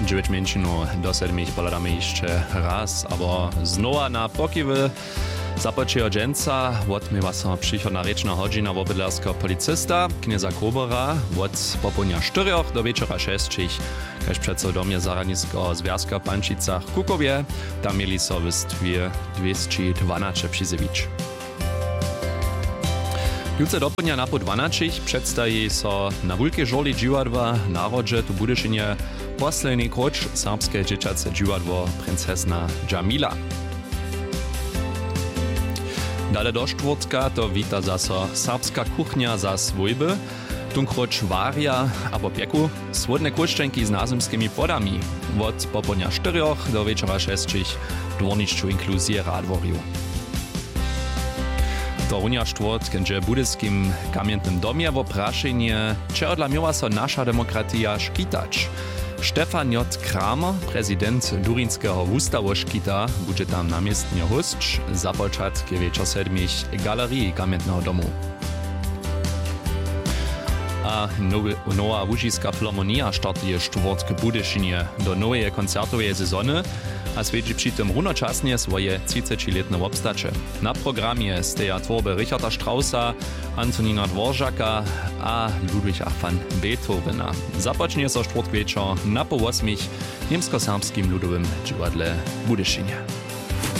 9 menšinu do 7 poladamy jeszcze raz, aber znowa na pokiwy započeho dženca odmýva sa príchodná rečná hodina wobydlerského policista, knieza Kobera, od popołudnia 4 do wieczora 6, kaž přeco domie Zaranického związka w Pančicach Kukowie, tam mieli so w stwie 212 przyzywić. Jutro dopołudnia na po 12 przedstawi so na wulkie żoli dziwadła narodzie tu Budyšinie posledný kroč serbské dzieciace dziwadło Princesna Džamila. Dale do štvrtka to wita zaso serbska kuchnia za svojby, tunkroč varia abo pieku, słodne kurščenki z nazemskimi podami, od popołudnia 4 do wieczora 6 dworniczczu inkluzje radworiu. To runia štvrtk, že budyskim kamiennym domie wo prašenie, če odla miała so nasza demokratia škitać. Stefan J. Kramer, prezydent Durinského ústavu škita, bude tam namiestnie hosť za początk wieczor 7 galerii kamienného domu. A nowa Łužiska filharmonia startuje štvrtk Budyšinie do nowej koncertowej sezony, a svedži přitom runočasnie svoje 30-letne obstače. Na programie steja tvorbe Richarda Straussa, Antonina Dvořáka a Ludwiga van Beethovena. Započne so štvrtk večer na po 8 w niemsko-serbskim ludowym dziwadle Budyšinie.